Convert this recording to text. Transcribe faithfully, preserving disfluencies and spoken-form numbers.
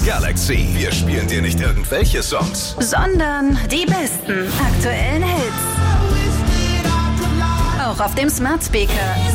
Galaxy. Wir spielen dir nicht irgendwelche Songs, sondern die besten aktuellen Hits. Auch auf dem Smart Speaker.